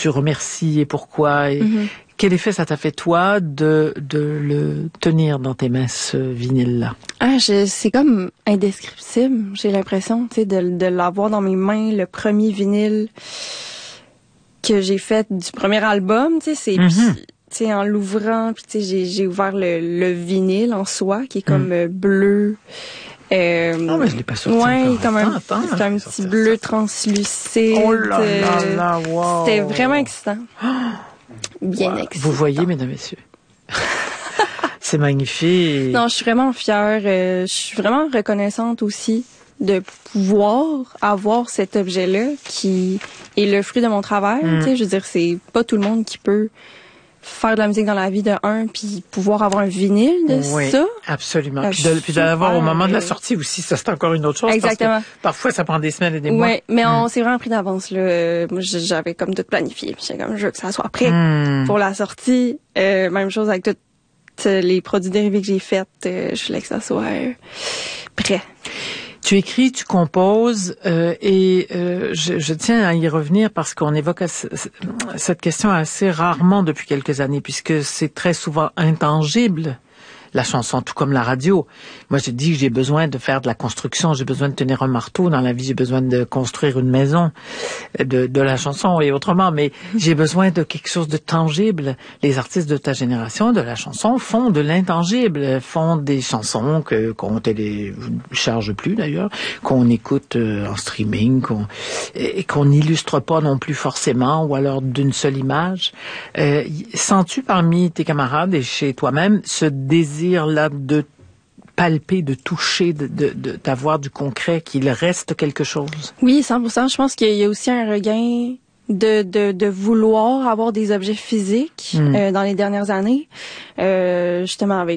tu remercies et pourquoi et quel effet ça t'a fait, toi, de le tenir dans tes mains, ce vinyle-là? C'est comme indescriptible, j'ai l'impression, tu sais, de l'avoir dans mes mains, le premier vinyle que j'ai fait du premier album, tu sais, c'est en l'ouvrant, puis tu sais, j'ai ouvert le vinyle en soi, qui est comme bleu. Non, mais je l'ai pas sorti encore. Comme c'est un petit bleu translucide. Oh là là là, wow. C'était vraiment excitant. Bien excitant. Vous voyez, mesdames, messieurs. C'est magnifique. Non, je suis vraiment fière. Je suis vraiment reconnaissante aussi de pouvoir avoir cet objet-là qui est le fruit de mon travail. Tu sais, je veux dire, c'est pas tout le monde qui peut faire de la musique dans la vie de un, puis pouvoir avoir un vinyle de ça. Absolument. Puis de l'avoir au moment de la sortie aussi, ça c'est encore une autre chose. Exactement. Parce que parfois ça prend des semaines et des mois. Oui, mais on s'est vraiment pris d'avance là. Moi, j'avais comme tout planifié, puis j'étais comme je veux que ça soit prêt pour la sortie. Même chose avec tous les produits dérivés que j'ai faits. Je voulais que ça soit prêt. Tu écris, tu composes, et je tiens à y revenir parce qu'on évoque cette question assez rarement depuis quelques années, puisque c'est très souvent intangible, la chanson, tout comme la radio. Moi, je dis que j'ai besoin de faire de la construction, j'ai besoin de tenir un marteau dans la vie, j'ai besoin de construire une maison, de la chanson et autrement, mais j'ai besoin de quelque chose de tangible. Les artistes de ta génération, de la chanson, font de l'intangible, font des chansons qu'on télécharge plus d'ailleurs, qu'on écoute en streaming, et qu'on n'illustre pas non plus forcément, ou alors d'une seule image. Sens-tu parmi tes camarades et chez toi-même ce désir-là de palper, de toucher, d'avoir du concret, qu'il reste quelque chose? Oui, 100%. Je pense qu'il y a aussi un regain de vouloir avoir des objets physiques dans les dernières années. Justement avec,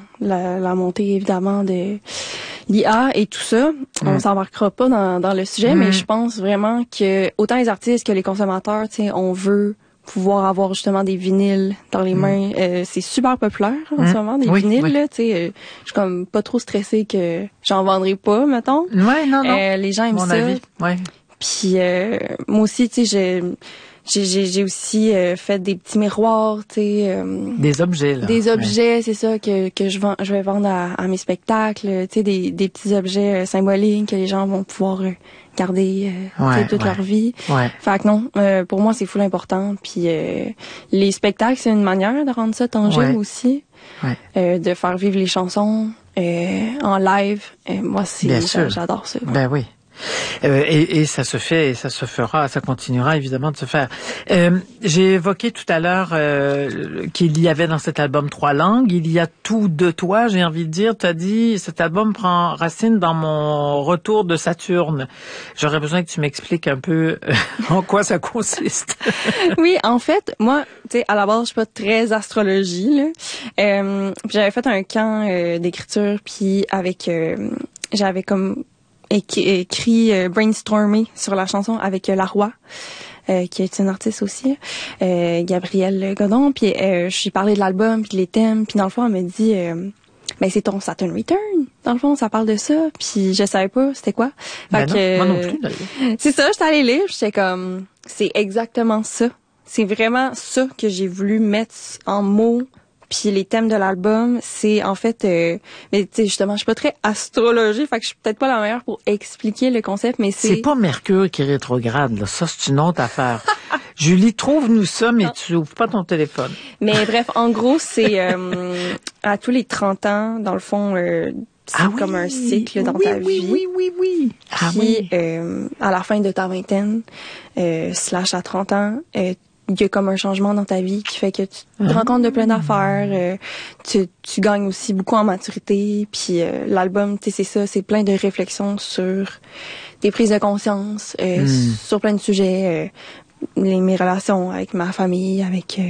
la montée évidemment de l'IA et tout ça. On s'embarquera pas dans le sujet, mais je pense vraiment que autant les artistes que les consommateurs, tu sais, on veut pouvoir avoir justement des vinyles dans les mains. C'est super populaire en ce moment, des vinyles. Là, tu sais, je suis comme pas trop stressée que j'en vendrai pas, mettons. Ouais, non. Les gens aiment mon ça. Avis. Ouais. Puis moi aussi, tu sais, j'ai aussi fait des petits miroirs, tu sais. Des objets, là. Des objets, c'est ça, que je vais vendre à mes spectacles. Tu sais, des petits objets symboliques que les gens vont pouvoir garder toute leur vie. Ouais. Fait que non, pour moi, c'est full important. Puis les spectacles, c'est une manière de rendre ça tangible aussi. Ouais. De faire vivre les chansons en live. Moi, j'adore ça. Ouais. Ben oui. Et ça se fait, et ça se fera, ça continuera évidemment de se faire. J'ai évoqué tout à l'heure qu'il y avait dans cet album 3 langues. Il y a tout de toi, j'ai envie de dire. Tu as dit, cet album prend racine dans mon retour de Saturne. J'aurais besoin que tu m'expliques un peu en quoi ça consiste. Oui, en fait, moi, tu sais, à la base, je suis pas très astrologie, là. J'avais fait un camp d'écriture, puis avec, j'avais comme écrit brainstormé sur la chanson avec Laroy, qui est une artiste aussi, Gabrielle Godon, puis je lui parlais de l'album puis les thèmes, puis dans le fond elle me dit c'est ton Saturn Return, dans le fond ça parle de ça, puis je savais pas c'était quoi. Moi non plus d'ailleurs. C'est ça, j'étais allée lire, j'étais comme c'est exactement ça. C'est vraiment ça que j'ai voulu mettre en mots. Puis les thèmes de l'album, c'est en fait, mais tu sais justement, je suis pas très astrologie, fait que je suis peut-être pas la meilleure pour expliquer le concept, mais c'est pas Mercure qui est rétrograde, là. Ça c'est une autre affaire. Julie, trouve-nous ça, mais tu ouvres pas ton téléphone. Mais bref, en gros, c'est à tous les 30 ans, dans le fond, c'est comme un cycle dans ta vie. Oui. Puis à la fin de ta vingtaine, / à 30 ans, il y a comme un changement dans ta vie qui fait que tu te rends compte de plein d'affaires, tu gagnes aussi beaucoup en maturité, puis l'album, tu sais, c'est ça, c'est plein de réflexions sur des prises de conscience, sur plein de sujets, mes relations avec ma famille, avec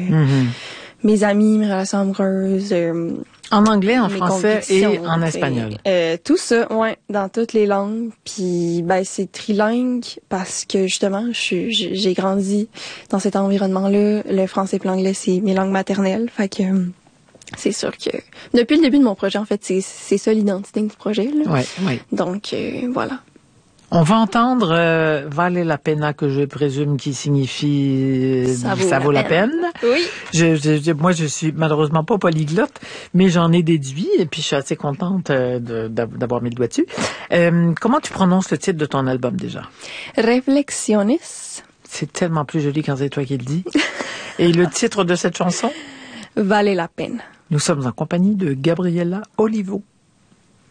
mes amis, mes relations amoureuses. En anglais, en français et en espagnol. Tout ça, ouais, dans toutes les langues. Puis c'est trilingue parce que justement, j'ai grandi dans cet environnement-là. Le français et l'anglais, c'est mes langues maternelles. Fait que c'est sûr que depuis le début de mon projet, en fait, c'est ça l'identité du projet. Là. Ouais. Donc voilà. On va entendre Vale la pena, que je présume qui signifie ça vaut la peine. Oui. Moi, je suis malheureusement pas polyglotte, mais j'en ai déduit et puis je suis assez contente d'avoir mis le doigt dessus. Comment tu prononces le titre de ton album déjà? Reflexiones. C'est tellement plus joli quand c'est toi qui le dis. Et le titre de cette chanson? Vale la peine. Nous sommes en compagnie de Gabriela Olivo.